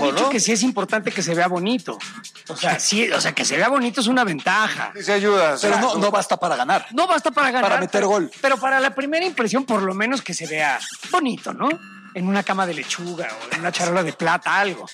han dicho ¿no? que sí es importante que se vea bonito. O sea, sí, o sea, que se vea bonito es una ventaja. Sí, se ayuda. Pero no basta para ganar. No basta para ganar. Para meter gol. Pero para la primera impresión, por lo menos que se vea bonito, ¿no? En una cama de lechuga o en una charola de plata, algo.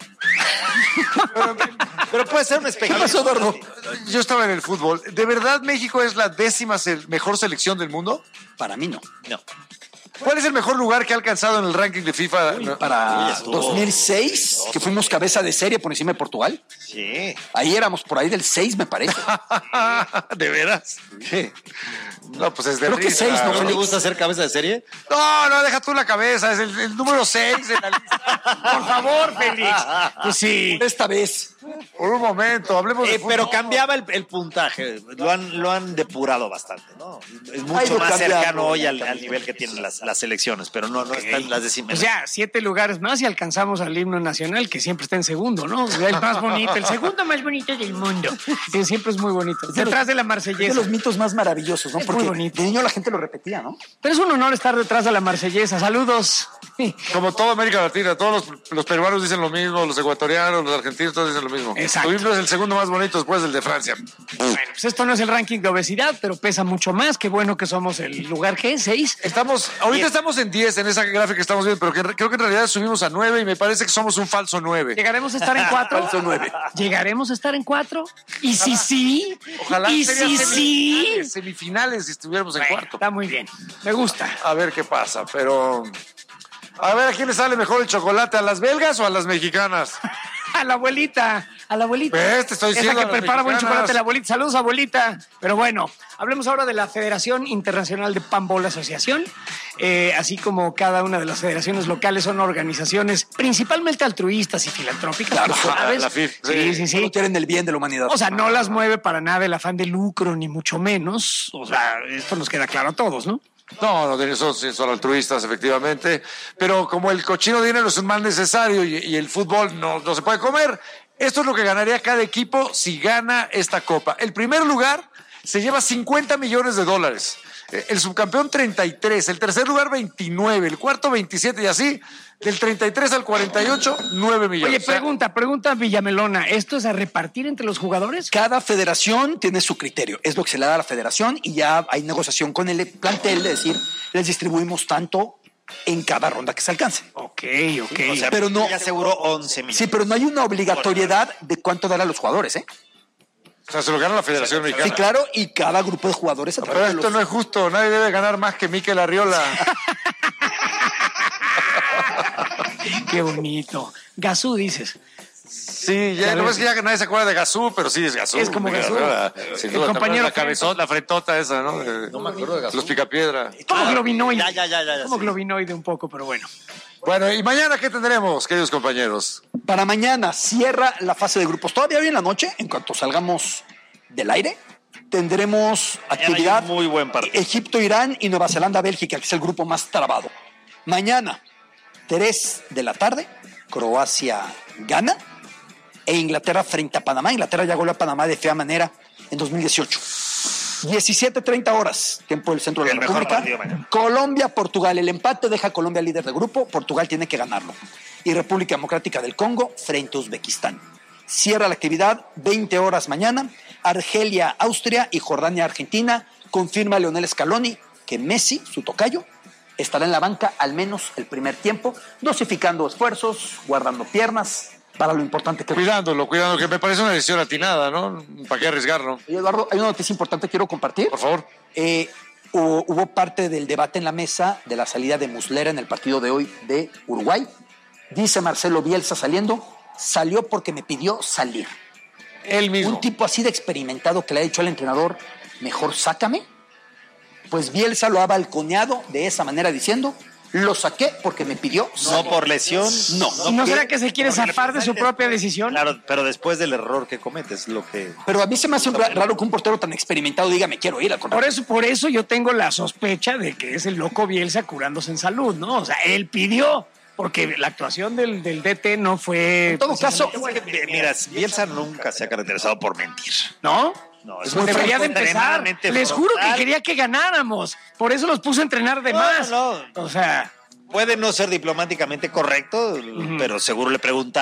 Pero puede ser un espectáculo. Eduardo? Yo estaba en el fútbol. ¿De verdad México es la 10ª mejor selección del mundo? Para mí no. No. ¿Cuál es el mejor lugar que ha alcanzado en el ranking de FIFA? Para estuvo. 2006, que fuimos cabeza de serie por encima de Portugal. Sí. Ahí éramos por ahí del 6, me parece. ¿De veras? Sí. No, pues es de Creo que risa. 6, ¿no, ¿No te Félix? gusta ser cabeza de serie? No, deja tú la cabeza. Es el número 6 de la lista. Por favor, Félix. Pues sí. Esta vez. Por un momento, hablemos de Pero fútbol. cambiaba el puntaje. Lo han depurado bastante, ¿no? Es Ha mucho ido más cambiando, cercano hoy ha al cambiado. nivel que tienen las selecciones, pero no están las décimas. Pues ya, 7 lugares más y alcanzamos al himno nacional, que siempre está en segundo, ¿no? El más bonito, el segundo más bonito del mundo. Sí, siempre es muy bonito. Detrás de la Es de Marsellesa. los mitos más maravillosos, ¿no? Es Porque muy bonito. de niño la gente lo repetía, ¿no? Pero es un honor estar detrás de la Marsellesa. Saludos. Como toda América Latina, todos los peruanos dicen lo mismo, los ecuatorianos, los argentinos, todos dicen lo mismo. Exacto. Tu himno es el segundo más bonito después del de Francia. Bueno, pues esto no es el ranking de obesidad, pero pesa mucho más. Qué bueno que somos el lugar que es, 6. Ahorita estamos en 10 en esa gráfica que estamos viendo, pero creo que en realidad subimos a 9 y me parece que somos un falso 9. ¿Llegaremos a estar en 4? Falso 9. ¿Llegaremos a estar en 4? ¿Y si sí? Ojalá ¿Y sería si sí? semifinales si estuviéramos en Bueno, cuarto. está muy bien. Me gusta. A ver qué pasa, pero... A ver, ¿a quién le sale mejor el chocolate? ¿A las belgas o a las mexicanas? A la abuelita, a la abuelita. ¿Ves? Te estoy diciendo, Esa que a las prepara buen mexicanas. chocolate, la abuelita. Saludos, abuelita. Pero bueno, hablemos ahora de la Federación Internacional de Panball Asociación. Así como cada una de las federaciones locales son organizaciones principalmente altruistas y filantrópicas. Claro, tú sabes. la FIF, Sí, sí, sí. No quieren el bien de la humanidad. O sea, no las mueve para nada el afán de lucro, ni mucho menos. O sea, esto nos queda claro a todos, ¿no? No, son altruistas, efectivamente. Pero como el cochino dinero es un mal necesario y el fútbol no se puede comer, esto es lo que ganaría cada equipo si gana esta copa. El primer lugar se lleva $50 millones. El subcampeón 33, el tercer lugar 29, el cuarto 27 y así, del 33 al 48, 9 millones. Oye, pregunta Villamelona, ¿esto es a repartir entre los jugadores? Cada federación tiene su criterio. Es lo que se le da a la federación y ya hay negociación con el plantel de decir, les distribuimos tanto en cada ronda que se alcance. Ok. O sea, pero no- ya aseguró 11 millones. Sí, pero no hay una obligatoriedad de cuánto dar a los jugadores, ¿eh? O sea, se lo gana la Federación Mexicana. Sí, claro, y cada grupo de jugadores a Pero través de esto los... no es justo, nadie debe ganar más que Mikel Arriola. Qué bonito. Gazú, dices. Sí, ya, no es que ya nadie se acuerda de Gazú, pero sí es Gazú. Es como Mikel Gazú. Arriola, sin El duda, compañero la cabezota, la frentota esa, ¿no? No me acuerdo de Gazú. Los Picapiedra. Como globinoide. Ya, Como sí. globinoide un poco, pero bueno. Bueno, ¿y mañana qué tendremos, queridos compañeros? Para mañana cierra la fase de grupos. Todavía hoy en la noche, en cuanto salgamos del aire, tendremos actividad. hay un muy buen partido. Egipto, Irán y Nueva Zelanda, Bélgica, que es el grupo más trabado. Mañana, 3 de la tarde, Croacia gana e Inglaterra frente a Panamá. Inglaterra ya goleó a Panamá de fea manera en 2018. 17:30 horas, tiempo del centro de El la mejor República. partido mañana. Colombia, Portugal. El empate deja a Colombia líder de grupo. Portugal tiene que ganarlo. Y República Democrática del Congo frente a Uzbekistán. Cierra la actividad 20 horas mañana. Argelia, Austria y Jordania, Argentina. Confirma Leonel Scaloni que Messi, su tocayo, estará en la banca al menos el primer tiempo, dosificando esfuerzos, guardando piernas para lo importante que... Cuidándolo, que me parece una decisión atinada, ¿no? ¿Para qué arriesgarlo? Oye, Eduardo, hay una noticia importante que quiero compartir. Por favor. Hubo parte del debate en la mesa de la salida de Muslera en el partido de hoy de Uruguay. Dice Marcelo Bielsa salió porque me pidió salir. Él mismo. Un tipo así de experimentado que le ha dicho al entrenador, mejor sácame. Pues Bielsa lo ha balconeado de esa manera diciendo, lo saqué porque me pidió No salir. por lesión. No. ¿Y no será que se quiere zafar de su propia decisión? Claro, pero después del error que cometes, lo que... Pero a mí se me hace raro que un portero tan experimentado diga, me quiero ir. Al contrario. Por eso yo tengo la sospecha de que es el loco Bielsa curándose en salud, ¿no? O sea, él pidió, porque la actuación del DT no fue... En todo caso, Mira, Bielsa nunca se ha caracterizado por mentir. ¿No? No, Pues es muy debería de empezar. extremadamente Les juro que frontal. quería que ganáramos. Por eso los puso a entrenar de No, más. no. O sea... Puede no ser diplomáticamente correcto, pero seguro le pregunta